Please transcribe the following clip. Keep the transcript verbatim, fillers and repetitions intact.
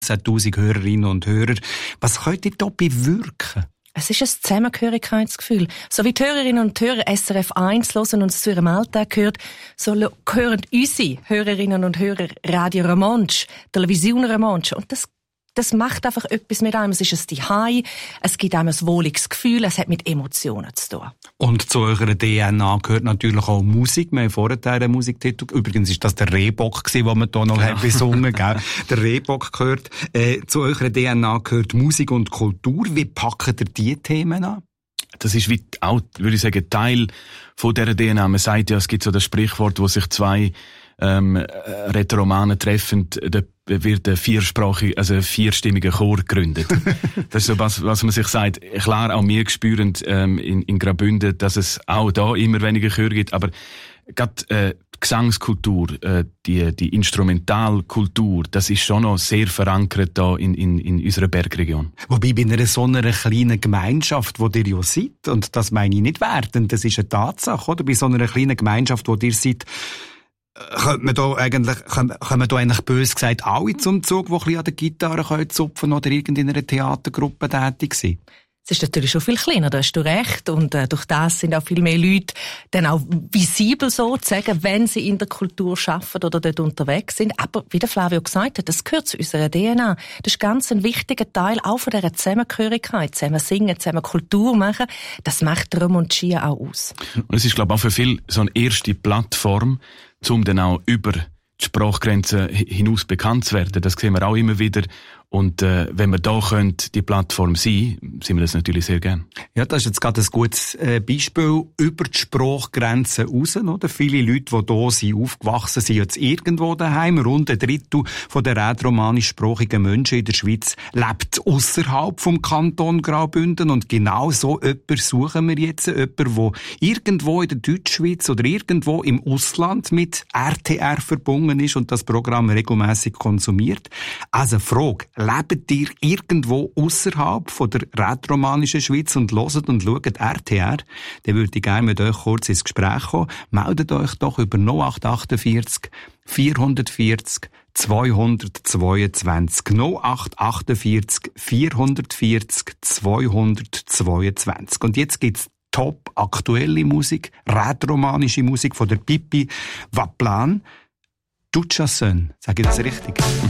tausend Hörerinnen und Hörer. Was könnt ihr da bewirken? Es ist ein Zusammengehörigkeitsgefühl. So wie die Hörerinnen und Hörer S R F eins hören und es zu ihrem Alltag gehört, so hören unsere Hörerinnen und Hörer Radio Romanche, Television Romanche. Und das Das macht einfach etwas mit einem. Es ist ein Zuhause, es gibt einem ein wohliges Gefühl, es hat mit Emotionen zu tun. Und zu eurer D N A gehört natürlich auch Musik. Wir haben vorher einen Musiktitel, übrigens ist das der Rehbock gewesen, den wir hier noch ja. besungen haben. Der Rehbock gehört. Äh, zu eurer D N A gehört Musik und Kultur. Wie packt ihr diese Themen an? Das ist wie auch, würde ich sagen, Teil von dieser D N A. Man sagt ja, es gibt so das Sprichwort, wo sich zwei ähm, Rätoromanen treffen, da wird ein viersprachig, also ein vierstimmiger Chor gegründet. Das ist so was, was man sich sagt. Klar, auch wir spüren ähm, in, in Graubünden, dass es auch da immer weniger Chöre gibt, aber gerade äh, die Gesangskultur, äh, die, die Instrumentalkultur, das ist schon noch sehr verankert da in, in, in unserer Bergregion. Wobei bei einer so einer kleinen Gemeinschaft, wo ihr ja seid, und das meine ich nicht wertend, das ist eine Tatsache, oder? Bei so einer kleinen Gemeinschaft, wo ihr seid, Könnte man da eigentlich, kommen da eigentlich bös gesagt alle zum Zug, die ein bisschen an der Gitarre zupfen können oder irgendeiner Theatergruppe tätig sind? Es ist natürlich schon viel kleiner, da hast du recht. Und äh, durch das sind auch viel mehr Leute dann auch visibel sozusagen, wenn sie in der Kultur arbeiten oder dort unterwegs sind. Aber wie der Flavio gesagt hat, das gehört zu unserer D N A. Das ist ganz ein wichtiger Teil auch von dieser Zusammengehörigkeit. Zusammen singen, zusammen Kultur machen. Das macht Romanche auch aus. Und es ist, glaube ich, auch für viele so eine erste Plattform, um dann auch über die Sprachgrenzen hinaus bekannt zu werden. Das sehen wir auch immer wieder. Und äh, wenn wir da können, die Plattform sein, sind wir das natürlich sehr gern. Ja, das ist jetzt gerade ein gutes äh, Beispiel über die Sprachgrenzen raus. Oder? Viele Leute, die hier sind, aufgewachsen sind, jetzt irgendwo daheim. Rund ein Drittel von der rätoromanischsprachigen Menschen in der Schweiz lebt ausserhalb vom Kanton Graubünden. Und genau so jemanden suchen wir jetzt. Jemanden, der irgendwo in der Deutschschweiz oder irgendwo im Ausland mit R T R verbunden ist und das Programm regelmässig konsumiert. Also Frage. Lebt ihr irgendwo ausserhalb von der rätoromanischen Schweiz und hört und schaut R T R? Dann würde ich gerne mit euch kurz ins Gespräch kommen. Meldet euch doch über null acht achtundvierzig vierhundertvierzig zweihundertzweiundzwanzig. null acht achtundvierzig vierhundertvierzig zweihundertzweiundzwanzig. Und jetzt gibt's top aktuelle Musik, rätoromanische Musik von der Pippi Vaplan. Duchason, sage ich das richtig?